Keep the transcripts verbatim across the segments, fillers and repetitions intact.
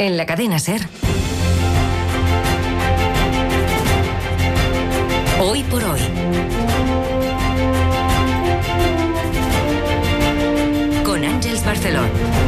En la cadena SER. Hoy por hoy. Con Ángeles Barceló.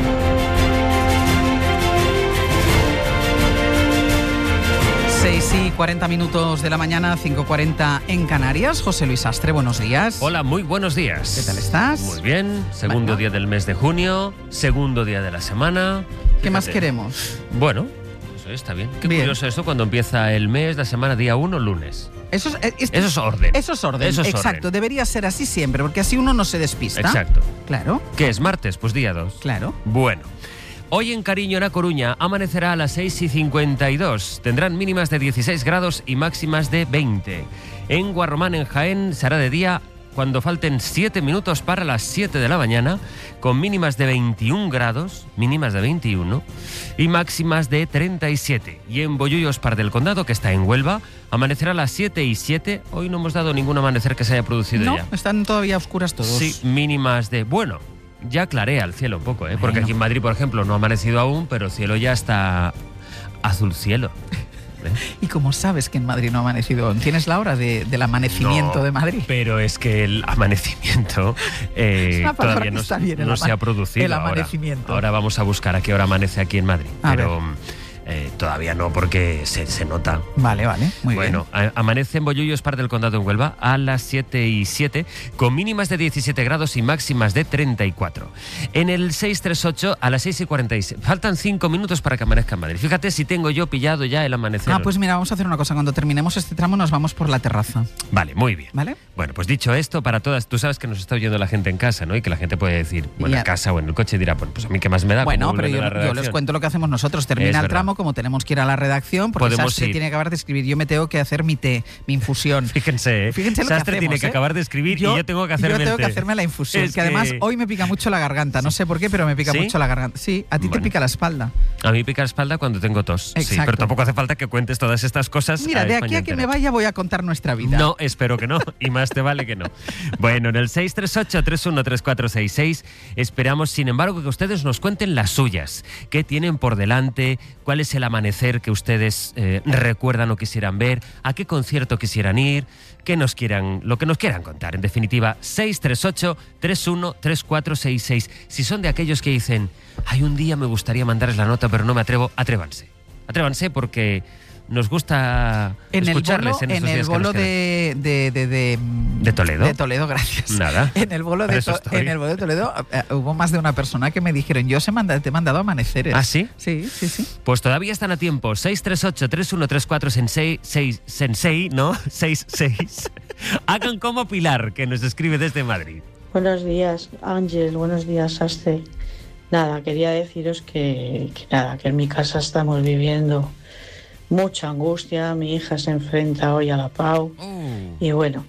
seis y cuarenta minutos de la mañana, cinco y cuarenta en Canarias. José Luis Sastre, buenos días. Hola, muy buenos días. ¿Qué tal estás? Muy bien. Segundo bueno. día del mes de junio, segundo día de la semana. ¿Qué Fíjate. más queremos? Bueno, eso está bien. Qué Bien. curioso esto cuando empieza el mes, la semana, día uno, lunes. Eso es, es- Eso es orden. Eso es orden, Eso es exacto. orden. Debería ser así siempre, porque así uno no se despista. Exacto. Claro, ¿Qué es martes? Pues día dos. claro. Bueno. Hoy en Cariño, en A Coruña, amanecerá a las seis y cincuenta y dos. Tendrán mínimas de dieciséis grados y máximas de veinte. En Guarromán, en Jaén, será de día cuando falten siete minutos para las siete de la mañana, con mínimas de veintiún grados, mínimas de veintiuno, y máximas de treinta y siete. Y en Bollullos, Par del Condado, que está en Huelva, amanecerá a las siete y siete. Hoy no hemos dado ningún amanecer que se haya producido No, ya. están todavía oscuras todos. Sí, mínimas de... Bueno, ya clarea el cielo un poco, ¿eh? Porque Bueno. aquí en Madrid, por ejemplo, no ha amanecido aún, pero el cielo ya está azul cielo. ¿eh? ¿Y cómo sabes que en Madrid no ha amanecido aún? ¿Tienes la hora de- del amanecimiento No, de Madrid? Pero es que el amanecimiento eh, Es una palabra todavía que no, está bien, el no ama- se ha producido. el ahora. amanecimiento. Ahora vamos a buscar a qué hora amanece aquí en Madrid. A pero eh, todavía no, porque se, se nota. Vale, vale, muy Bueno, a- amanece en Bollullos, Par del Condado, en Huelva, a las siete y siete, con mínimas de diecisiete grados y máximas de treinta y cuatro. En el seis tres ocho, a las seis y cuarenta y seis. Faltan cinco minutos para que amanezca en Madrid. Fíjate si tengo yo pillado ya el amanecer. bien. Ah, pues mira, vamos a hacer una cosa. Cuando terminemos este tramo nos vamos por la terraza, Vale, muy bien. ¿vale? Bueno, pues dicho esto, para todas, tú sabes que nos está oyendo la gente en casa, ¿no? Y que la gente puede decir, bueno, Ya. en casa o en el coche, dirá, bueno, pues a mí qué más me da. Bueno, como pero vuelven yo, a la yo les redacción. cuento lo que hacemos nosotros. Termina Es el verdad. tramo, como tenemos que ir a la redacción, porque Podemos Sastre ir. tiene que acabar de escribir. Yo me tengo que hacer mi té, mi infusión. Fíjense, ¿eh? Fíjense lo que Sastre hacemos, tiene que ¿eh? acabar de escribir y yo tengo que hacerme Yo el tengo que té. hacerme la infusión, Es que además que- hoy me pica mucho la garganta. No sé por qué, pero me pica ¿Sí? mucho la garganta. Sí, a ti Bueno. te pica la espalda. A mí pica la espalda cuando tengo tos. Sí, Exacto. pero tampoco hace falta que cuentes todas estas cosas. Mira, a de España aquí a que entera. me vaya voy a contar nuestra vida. No, espero que no, y más te vale que no. Bueno, en el seis tres ocho, tres uno tres cuatro seis seis esperamos, sin embargo, que ustedes nos cuenten las suyas. ¿Qué tienen por delante? ¿Cuál es el amanecer que ustedes eh, recuerdan o quisieran ver? ¿A qué concierto quisieran ir? ¿Qué nos quieran, lo que nos quieran contar? En definitiva, seis tres ocho, tres uno tres cuatro seis seis. Si son de aquellos que dicen, hay un día me gustaría mandarles la nota, pero no me atrevo, atrévanse. Atrévanse porque nos gusta En el escucharles bolo, en en estos el días que nos bolo quedan. de, de, de, de, ¿De Toledo? De Toledo, gracias. Nada. En el bolo Para de, eso To- estoy. en el bolo de Toledo eh, hubo más de una persona que me dijeron, yo se manda, te he mandado amaneceres. ¿Ah, sí? Sí, sí, sí. Pues todavía están a tiempo. seis tres ocho, tres uno tres cuatro sensei, seis, sensei, ¿no? seis seis. Hagan como Pilar, que nos escribe desde Madrid. Buenos días, Ángel. Buenos días, Sastre. Nada, quería deciros que, que nada, que en mi casa estamos viviendo mucha angustia. Mi hija se enfrenta hoy a la Pau y bueno,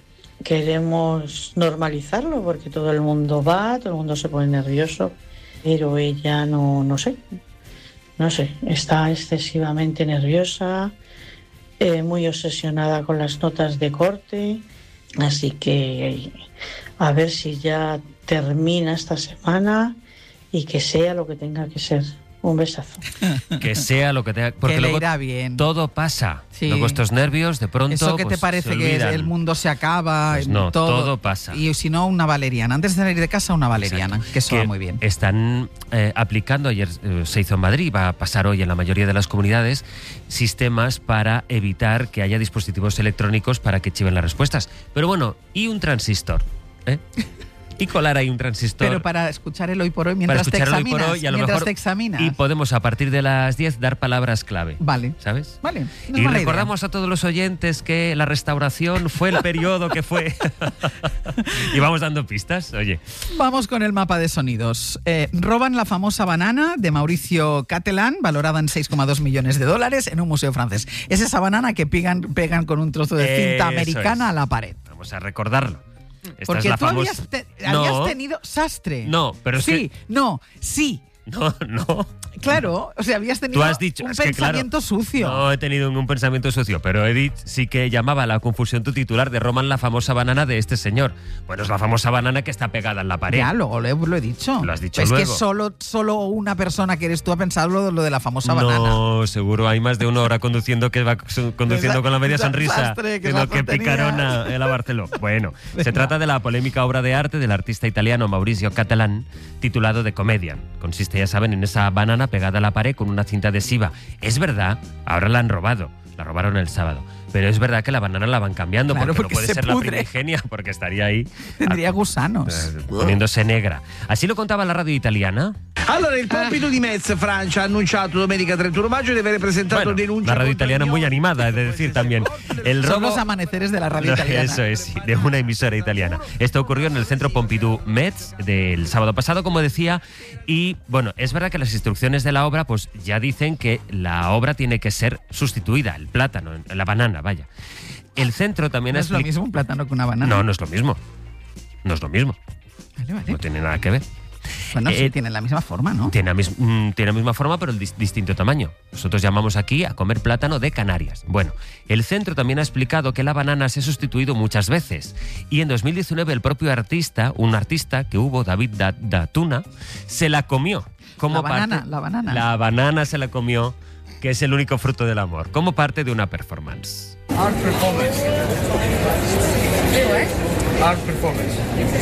queremos normalizarlo porque todo el mundo va, todo el mundo se pone nervioso, pero ella no, no sé, no sé, está excesivamente nerviosa, eh, muy obsesionada con las notas de corte, así que a ver si ya termina esta semana y que sea lo que tenga que ser. Un besazo. Que sea lo que te... Porque que le luego irá bien. todo pasa. Sí. Luego estos nervios, de pronto, Eso que pues, te parece se que olvidan. el mundo se acaba. Pues no, todo, todo pasa. Y si no, una valeriana. Antes de salir de casa, una valeriana, Exacto. que eso va muy bien. Están eh, aplicando, ayer eh, se hizo en Madrid, va a pasar hoy en la mayoría de las comunidades, sistemas para evitar que haya dispositivos electrónicos para que chiven las respuestas. Pero bueno, ¿y un transistor? ¿Eh? Y colar ahí un transistor. Pero para escuchar el hoy por hoy mientras te escuchar el hoy examinas. por hoy y a lo mientras mejor- te examinas. Y podemos a partir de las diez dar palabras clave. Vale. ¿Sabes? Vale. no es Y mala recordamos a todos los oyentes que la restauración fue el periodo que fue. Y vamos dando pistas, oye. idea. Vamos con el mapa de sonidos. Eh, roban la famosa banana de Mauricio Catalán, valorada en seis coma dos millones de dólares, en un museo francés. Es esa banana que pegan, pegan con un trozo de cinta Eso americana es. a la pared. Vamos a recordarlo. Esta Porque es la tú famosa... habías, te- No. habías tenido Sastre. No, pero es Sí, no, sí. No, no. Claro, o sea, habías tenido Tú has dicho, un es que, pensamiento claro, sucio. No he tenido ningún pensamiento sucio, pero Edith sí que llamaba a la confusión tu titular de Roman la famosa banana de este señor. Bueno, es la famosa banana que está pegada en la pared. Ya, luego lo he, lo he dicho. Lo has dicho es luego. que solo, solo una persona que eres tú ha pensado lo, lo de la famosa no, banana. No, seguro hay más de una hora conduciendo que va conduciendo con la media sonrisa Desastre, que en lo que razón picarona el a Barceló. Bueno, se trata de la polémica obra de arte del artista italiano Maurizio Cattelan, titulado The Comedian. Consiste, ya saben, en esa banana pegada a la pared con una cinta adhesiva. Es verdad, ahora la han robado. La robaron el sábado. Pero es verdad que la banana la van cambiando, claro, porque, porque no puede se ser pudre. la primigenia, porque estaría ahí. Tendría a, gusanos. eh, poniéndose negra. Así lo contaba la radio italiana. Allora, il Pompidou di Metz, Francia, ha annunciato domenica trentuno maggio di aver presentato Bueno, denuncia. la radio italiana muy animada, es de decir también. El Son robo, los amaneceres de la radio italiana. Eso es, sí, de una emisora italiana. Esto ocurrió en el centro Pompidou Metz del sábado pasado, como decía, y bueno, es verdad que las instrucciones de la obra pues ya dicen que la obra tiene que ser sustituida, el plátano, la banana, vaya. El centro también ¿No ha es lo expli- mismo un plátano que una banana? No, no es lo mismo. No es lo mismo. Vale, vale. No tiene nada que ver. Bueno, sí, Eh, tienen la misma forma, ¿no? Tiene la, mis- mm, tiene la misma forma, pero el dis- distinto tamaño. Nosotros llamamos aquí a comer plátano de Canarias. Bueno, el centro también ha explicado que la banana se ha sustituido muchas veces. Y en dos mil diecinueve el propio artista, un artista que hubo, David Da- Datuna, se la comió. Como La banana, parte- la banana. La banana se la comió, que es el único fruto del amor, como parte de una performance. Art performance. Art performance.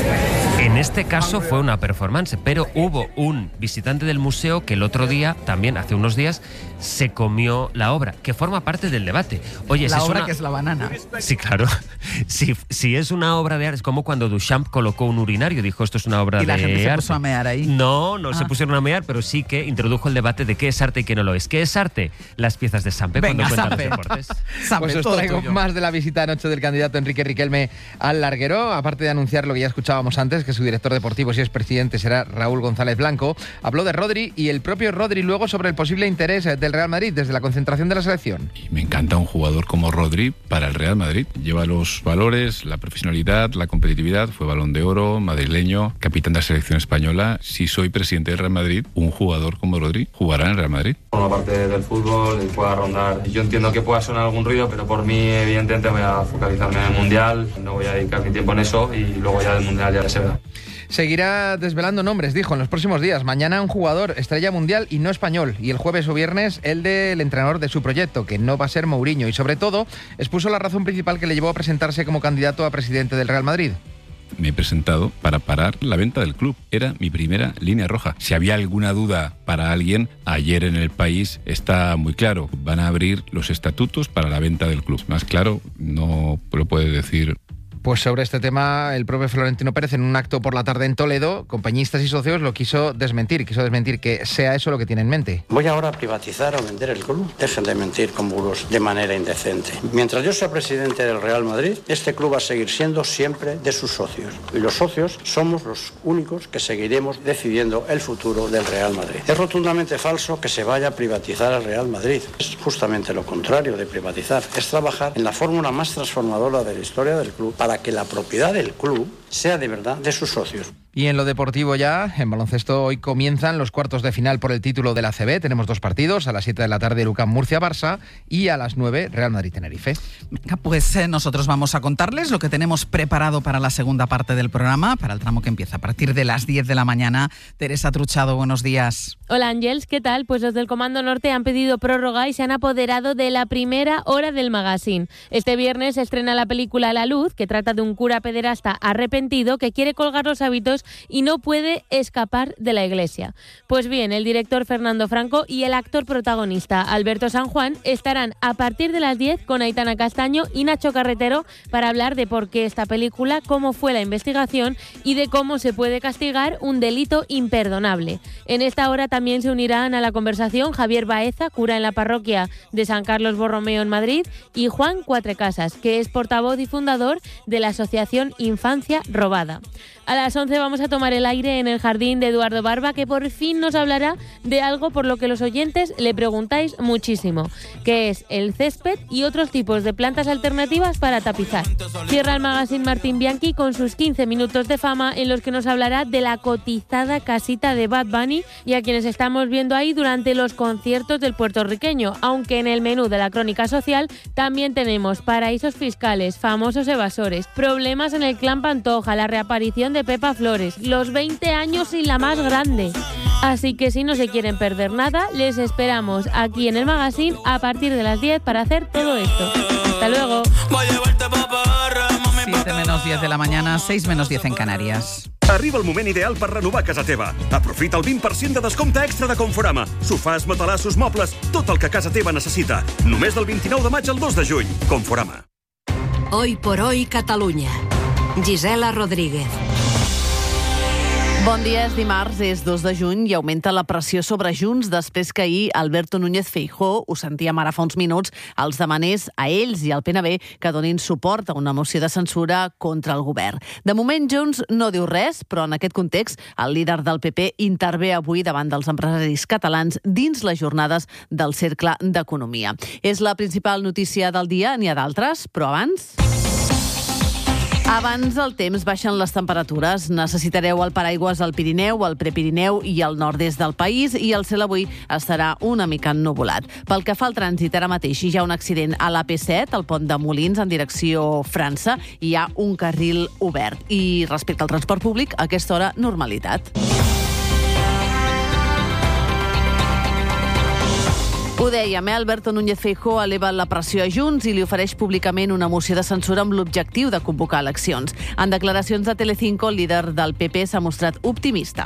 En este caso fue una performance, pero hubo un visitante del museo que el otro día, también hace unos días, se comió la obra, que forma parte del debate. Oye, si la es obra una... que es la banana. Sí, claro. Si, si es una obra de arte, es como cuando Duchamp colocó un urinario, dijo esto es una obra Y la de gente se arte. puso a mear ahí. No, no Ah. se pusieron a mear, pero sí que introdujo el debate de qué es arte y qué no lo es. ¿Qué es arte? Las piezas de Sampe Venga, cuando cuentan Sampe. los deportes. Sabe, Pues os todo traigo tuyo. más de la visita anoche del candidato Enrique Riquelme al larguero. Aparte de anunciar lo que ya escuchábamos antes, que su director deportivo, si es presidente, será Raúl González Blanco, habló de Rodri y el propio Rodri luego sobre el posible interés del Real Madrid desde la concentración de la selección. Y me encanta un jugador como Rodri para el Real Madrid. Lleva los valores, la profesionalidad, la competitividad. Fue Balón de Oro, madrileño, capitán de la selección española. Si soy presidente del Real Madrid, un jugador como Rodri jugará en el Real Madrid. Forma parte del fútbol y pueda rondar. Yo entiendo que pueda sonar algún ruido, pero por mí, evidentemente, voy a focalizarme en el Mundial. No voy a dedicar mi tiempo en eso y luego ya del Mundial ya se verá. Seguirá desvelando nombres, dijo, en los próximos días. Mañana un jugador estrella mundial y no español. Y el jueves o viernes el del entrenador de su proyecto, que no va a ser Mourinho. Y sobre todo, expuso la razón principal que le llevó a presentarse como candidato a presidente del Real Madrid. Me he presentado para parar la venta del club. Era mi primera línea roja. Si había alguna duda para alguien, ayer en El País está muy claro. Van a abrir los estatutos para la venta del club. Más claro, no lo puede decir. Pues sobre este tema, el propio Florentino Pérez, en un acto por la tarde en Toledo, compañistas y socios lo quiso desmentir, quiso desmentir que sea eso lo que tiene en mente. Voy ahora a privatizar o vender el club. Dejen de mentir con bulos de manera indecente. Mientras yo sea presidente del Real Madrid, este club va a seguir siendo siempre de sus socios. Y los socios somos los únicos que seguiremos decidiendo el futuro del Real Madrid. Es rotundamente falso que se vaya a privatizar el Real Madrid. Es justamente lo contrario de privatizar. Es trabajar en la fórmula más transformadora de la historia del club para que la propiedad del club sea de verdad de sus socios. Y en lo deportivo ya, en baloncesto, hoy comienzan los cuartos de final por el título de la A C B. Tenemos dos partidos, a las siete de la tarde Lucán Murcia-Barça y a las nueve Real Madrid-Tenerife. Venga, pues eh, nosotros vamos a contarles lo que tenemos preparado para la segunda parte del programa, para el tramo que empieza a partir de las diez de la mañana. Teresa Truchado, buenos días. Hola Ángels, ¿qué tal? Pues los del Comando Norte han pedido prórroga y se han apoderado de la primera hora del magazine. Este viernes se estrena la película La Luz, que trata de un cura pederasta arrepentido que quiere colgar los hábitos y no puede escapar de la iglesia. Pues bien, el director Fernando Franco y el actor protagonista Alberto San Juan estarán a partir de las diez con Aitana Castaño y Nacho Carretero para hablar de por qué esta película, cómo fue la investigación y de cómo se puede castigar un delito imperdonable. En esta hora también se unirán a la conversación Javier Baeza, cura en la parroquia de San Carlos Borromeo en Madrid, y Juan Cuatrecasas, que es portavoz y fundador de la asociación Infancia Robada. A las once vamos a tomar el aire en el jardín de Eduardo Barba, que por fin nos hablará de algo por lo que los oyentes le preguntáis muchísimo, que es el césped y otros tipos de plantas alternativas para tapizar. Cierra el magazine Martín Bianchi con sus quince minutos de fama, en los que nos hablará de la cotizada casita de Bad Bunny y a quienes estamos viendo ahí durante los conciertos del puertorriqueño, aunque en el menú de la crónica social también tenemos paraísos fiscales, famosos evasores, problemas en el clan Pantoja, la reaparición de Pepa Flores, los veinte años y la más grande. Así que si no se quieren perder nada, les esperamos aquí en el magazine a partir de las diez para hacer todo esto. Hasta luego. siete menos diez de la mañana, seis menos diez en Canarias. Arriba el moment ideal per renovar casa teva. Aprofita el vint per cent de descompte extra de Conforama. Sofàs, matalassos, mobles, tot el que casa teva necessita. Només del vint-i-nou de maig al dos de juny. Conforama. Hoy por hoy, Catalunya. Gisela Rodríguez. Bon dia, és dimarts, és dos de juny i augmenta la pressió sobre Junts després que ahir Alberto Núñez Feijóo, ho sentíem ara fa uns minuts, els demanés a ells i al P N B que donin suport a una moció de censura contra el govern. De moment, Junts no diu res, però en aquest context el líder del P P intervé avui davant dels empresaris catalans dins les jornades del Cercle d'Economia. És la principal notícia del dia, n'hi ha d'altres, però abans... Abans del temps baixen les temperatures. Necessitareu el paraigües al Pirineu, al Prepirineu i al nord-est del país i el cel avui estarà una mica ennuvolat. Pel que fa al trànsit, ara mateix hi ha un accident a l'A P set, al pont de Molins, en direcció França. Hi ha un carril obert. I respecte al transport públic, a aquesta hora, normalitat. Ho dèiem, eh? Alberto Núñez Feijóo eleva la pressió a Junts i li ofereix públicament una moció de censura amb l'objectiu de convocar eleccions. En declaracions de Telecinco, el líder del P P s'ha mostrat optimista.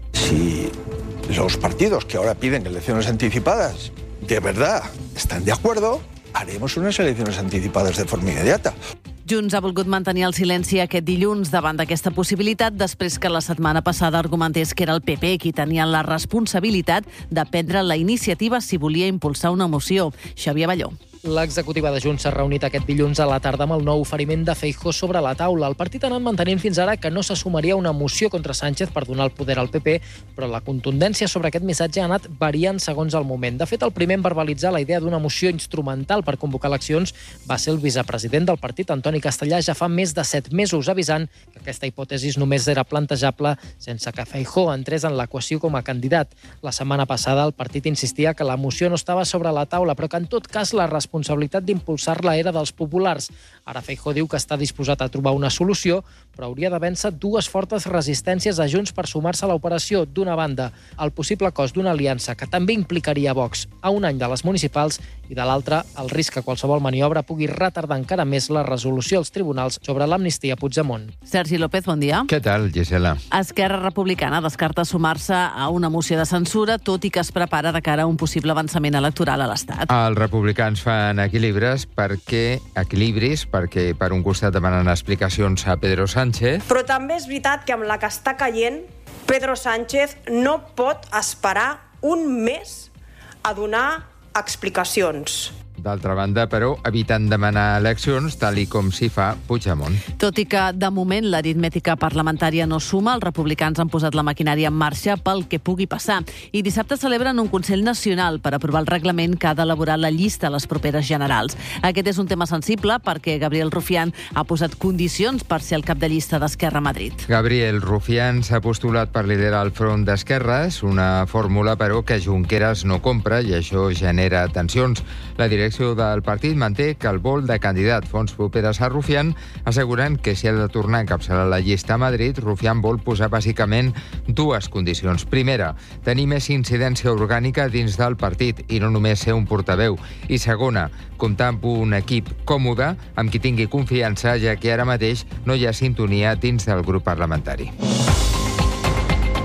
Si los partidos que ahora piden elecciones anticipadas de verdad están de acuerdo, haremos unas elecciones anticipadas de forma inmediata. Junts ha volgut mantenir el silenci aquest dilluns davant d'aquesta possibilitat després que la setmana passada argumentés que era el P P qui tenia la responsabilitat de prendre la iniciativa si volia impulsar una moció. Xavier Balló. L'executiva de Junts s'ha reunit aquest dilluns a la tarda amb el nou oferiment de Feijóo sobre la taula. El partit ha anat mantenint fins ara que no s'assumaria una moció contra Sánchez per donar el poder al P P, però la contundència sobre aquest missatge ha anat variant segons el moment. De fet, el primer en verbalitzar la idea d'una moció instrumental per convocar eleccions va ser el vicepresident del partit, Antoni Castellà, ja fa més de set mesos, avisant que aquesta hipòtesi només era plantejable sense que Feijóo entrés en l'equació com a candidat. La setmana passada el partit insistia que la moció no estava sobre la taula, però que en tot cas la responsabilitat responsabilitat d'impulsar-la era dels populars. Ara Feijóo diu que està disposat a trobar una solució, però hauria de vèncer dues fortes resistències a Junts per sumar-se a l'operació. D'una banda, el possible cost d'una aliança que també implicaria Vox a un any de les municipals i de l'altra, el risc que qualsevol maniobra pugui retardar encara més la resolució als tribunals sobre l'amnistia a Puigdemont. Sergi López, bon dia. Què tal, Gisela? Esquerra Republicana descarta sumar-se a una moció de censura, tot i que es prepara de cara a un possible avançament electoral a l'Estat. Els republicans fan equilibris perquè, equilibris perquè per un costat demanen explicacions a Pedro Sánchez. Però també és veritat que amb la que està caient, Pedro Sánchez no pot esperar un mes a donar explicacions. D'altra banda, però, eviten demanar eleccions tal i com s'hi fa Puigdemont. Tot i que, de moment, l'aritmètica parlamentària no suma, els republicans han posat la maquinària en marxa pel que pugui passar. I dissabte celebren un Consell Nacional per aprovar el reglament que ha d'elaborar la llista a les properes generals. Aquest és un tema sensible perquè Gabriel Rufián ha posat condicions per ser el cap de llista d'Esquerra a Madrid. Gabriel Rufián s'ha postulat per liderar el front d'esquerres, una fórmula, però, que Junqueras no compra i això genera tensions. La direcció del partit manté que el vol de candidat fonts properes a Rufián, assegurant que si ha de tornar a encapçalar la llista a Madrid, Rufián vol posar bàsicament dues condicions. Primera, tenir més incidència orgànica dins del partit i no només ser un portaveu. I segona, comptar amb un equip còmode amb qui tingui confiança, ja que ara mateix no hi ha sintonia dins del grup parlamentari.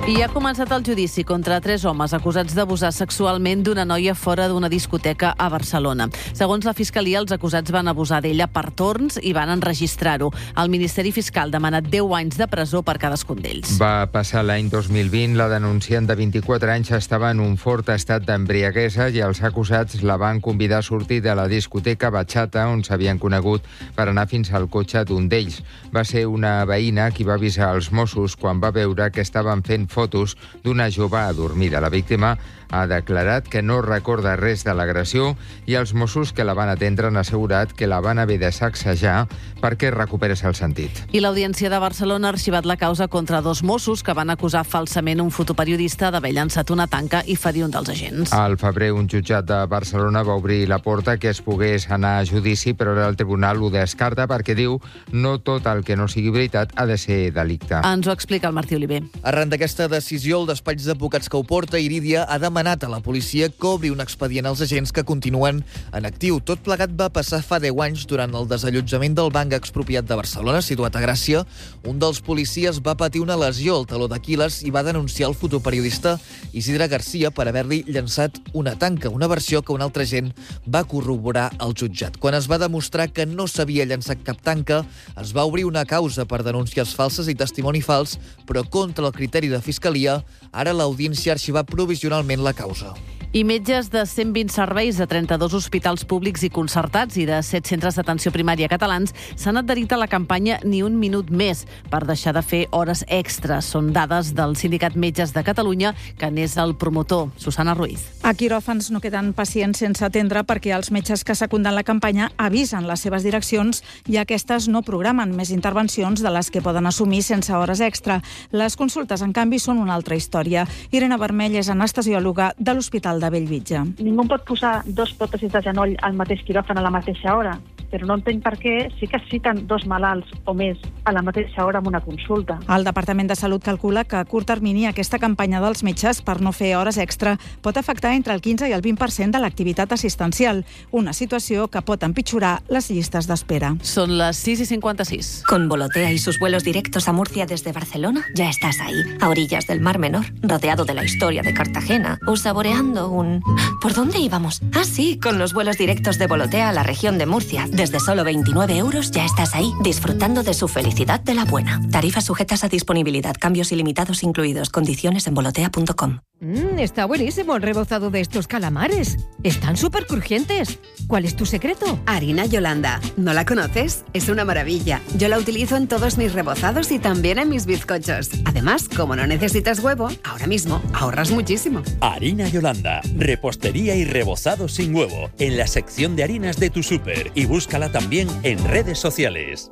I ha començat el judici contra tres homes acusats d'abusar sexualment d'una noia fora d'una discoteca a Barcelona. Segons la Fiscalia, els acusats van abusar d'ella per torns i van enregistrar-ho. El Ministeri Fiscal ha demanat deu anys de presó per cadascun d'ells. Va passar l'any dos mil vint. La denunciant de vint-i-quatre anys estava en un fort estat d'embriaguesa i els acusats la van convidar a sortir de la discoteca Bachata, on s'havien conegut, per anar fins al cotxe d'un d'ells. Va ser una veïna qui va avisar als Mossos quan va veure que estaven fent fotos d'una jove adormida. La víctima ha declarat que no recorda res de l'agressió i els Mossos que la van atendre han assegurat que la van haver de sacsejar perquè recuperés el sentit. I l'Audiència de Barcelona ha arxivat la causa contra dos Mossos que van acusar falsament un fotoperiodista d'haver llançat una tanca i ferir un dels agents. Al febrer, un jutjat de Barcelona va obrir la porta que es pogués anar a judici, però ara el tribunal ho descarta perquè diu no tot el que no sigui veritat ha de ser delicte. Ens ho explica el Martí Oliver. Arran d'aquesta decisió, el despatx d'advocats que ho porta, Iridia, ha demanat a la policia que obri un expedient als agents que continuen en actiu. Tot plegat va passar fa deu anys durant el desallotjament del banc expropiat de Barcelona, situat a Gràcia. Un dels policies va patir una lesió al taló d'Aquil·les i va denunciar el fotoperiodista Isidre Garcia per haver-li llançat una tanca, una versió que un altre agent va corroborar al jutjat. Quan es va demostrar que no s'havia llançat cap tanca, es va obrir una causa per denúncies falses i testimoni fals, però contra el criteri de Fiscalia, ara l'Audiència ha arxivat provisionalment la causa. I metges de cent vint serveis de trenta-dos hospitals públics i concertats i de set centres d'atenció primària catalans s'han adherit a la campanya Ni un minut més per deixar de fer hores extres. Són dades del Sindicat Metges de Catalunya, que n'és el promotor. Susana Ruiz. A quiròfans no queden pacients sense atendre perquè els metges que secunden la campanya avisen les seves direccions i aquestes no programen més intervencions de les que poden assumir sense hores extra. Les consultes, en canvi, són una altra història. Irene Vermell és anestesiòloga de l'Hospital de Bellvitge. Ningú pot posar dos pròtesis de genoll al mateix quiròfan a la mateixa hora, però no entenc per què sí que es citen dos malalts o més a la mateixa hora en una consulta. El Departament de Salut calcula que a curt termini aquesta campanya dels metges per no fer hores extra pot afectar entre el quinze i el vint per cent de l'activitat assistencial, una situació que pot empitjorar les llistes d'espera. Són les sis i cinquanta-sis. Con Volotea y sus vuelos directos a Murcia desde Barcelona, ya estás ahí, a orillas del Mar Menor, rodeado de la historia de Cartagena o saboreando un... ¿Por dónde íbamos? Ah, sí, con los vuelos directos de Volotea a la región de Murcia. Desde solo veintinueve euros ya estás ahí, disfrutando de su felicidad de la buena. Tarifas sujetas a disponibilidad, cambios ilimitados incluidos, condiciones en volotea punto com. Mm, está buenísimo el rebozado de estos calamares. Están súper crujientes. ¿Cuál es tu secreto? Harina Yolanda. ¿No la conoces? Es una maravilla. Yo la utilizo en todos mis rebozados y también en mis bizcochos. Además, como no necesitas huevo, ahora mismo ahorras muchísimo. Harina Yolanda. Repostería y rebozado sin huevo. En la sección de harinas de tu súper. Y búscala también en redes sociales.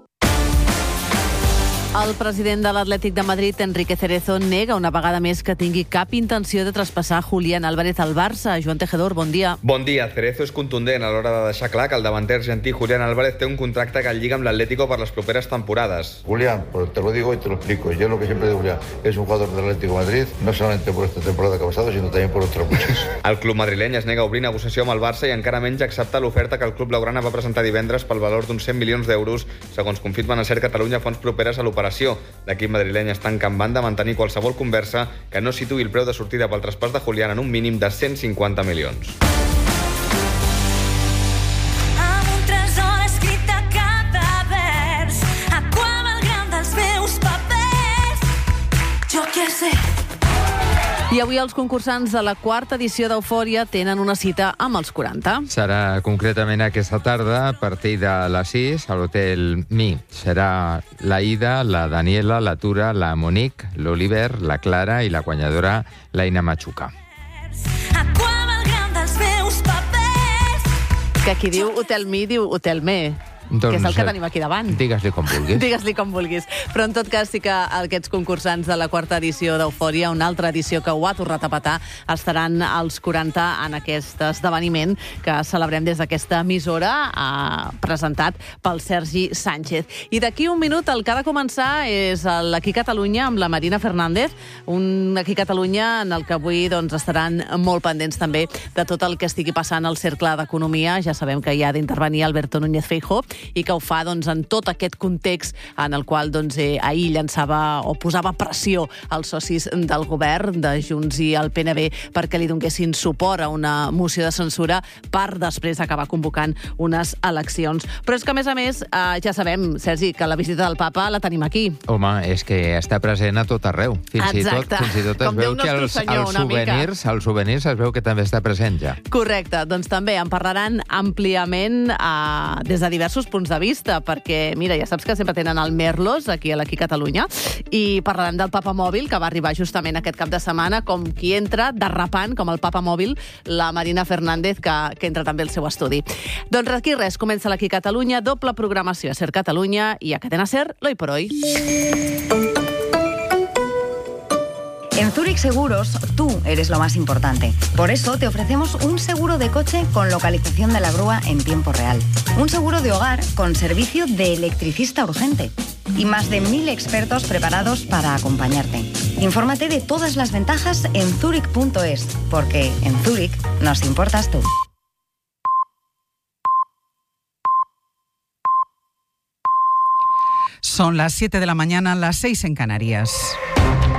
El president de l'Atlètic de Madrid, Enrique Cerezo, nega una vegada més que tingui cap intenció de traspassar Julián Álvarez al Barça. Joan Tejedor, bon dia. Bon dia. Cerezo és contundent a l'hora de deixar clar que el davanter argentí Julián Álvarez té un contracte que el lliga amb l'Atlético per les properes temporades. Julián, pues te lo digo y te lo explico. Yo lo que siempre digo, es un jugador del Atlético de Madrid, no solamente por esta temporada que ha pasado, sino también por otras muchas. El club madrileny es nega a obrir negociació amb el Barça i encara menys accepta l'oferta que el club blaugrana va presentar divendres pel valor d'uns cent milions d'euros, segons confirmen a Ser Catalunya fonts properes a l'operació. L'equip madrileny està encambant de mantenir qualsevol conversa que no situï el preu de sortida pel traspàs de Julián en un mínim de cent cinquanta milions. Amb un tresor escrit a cada vers, aquava el gran dels meus papers. Jo què sé. I avui els concursants de la quarta edició d'Eufòria tenen una cita amb els quaranta. Serà concretament aquesta tarda, a partir de les sis, a l'Hotel Mi. Serà la Ida, la Daniela, la Tura, la Monique, l'Oliver, la Clara i la guanyadora, l'Aina Machuca. Aquava el gran dels meus papers. Que qui diu Hotel Mi diu Hotel Me. Doncs, que és el que tenim aquí davant. Digues-li com vulguis. Digues-li com vulguis. Però en tot cas sí que aquests concursants de la quarta edició d'Eufòria, una altra edició que ho ha tornat a petar, estaran als quaranta en aquest esdeveniment que celebrem des d'aquesta emissora, eh, presentat pel Sergi Sánchez. I d'aquí un minut el que ha de començar és l'Aquí Catalunya amb la Marina Fernández, un Aquí Catalunya en el que avui doncs, estaran molt pendents també de tot el que estigui passant al Cercle d'Economia. Ja sabem que hi ha d'intervenir Alberto Núñez Feijóo i que ho fa doncs, en tot aquest context en el qual doncs, eh, ahir llançava o posava pressió als socis del govern de Junts i el P N B perquè li donguessin suport a una moció de censura per després acabar convocant unes eleccions. Però és que, a més a més, eh, ja sabem, Sergi, que la visita del papa la tenim aquí. Home, és que està present a tot arreu. Fins i tot, Exacte. fins i tot es Com veu Déu que nostre els, Senyor, els una mica. souvenirs, els souvenirs es veu que també està present ja. Correcte, doncs també en parlaran àmpliament eh, des de diversos punts de vista, perquè, mira, ja saps que sempre tenen el Merlos aquí a l'Aquí Catalunya, i parlaran del Papa Mòbil, que va arribar justament aquest cap de setmana, com qui entra derrapant, com el Papa Mòbil, la Marina Fernández, que, que entra també al seu estudi. Doncs aquí res, comença l'Aquí Catalunya, doble programació a Ser Catalunya i a Cadena Ser, l'Hoy por Hoy. En Zurich Seguros, tú eres lo más importante. Por eso te ofrecemos un seguro de coche con localización de la grúa en tiempo real. Un seguro de hogar con servicio de electricista urgente. Y más de mil expertos preparados para acompañarte. Infórmate de todas las ventajas en zurich punto es, porque en Zurich nos importas tú. Son las siete de la mañana, las seis en Canarias.